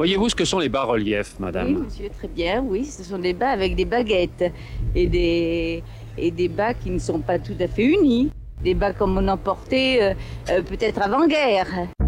Voyez-vous ce que sont les bas-reliefs, Oui, madame? monsieur, très bien, oui, ce sont des bas avec des baguettes et des bas qui ne sont pas tout à fait unis. Des bas comme on en portait peut-être avant-guerre.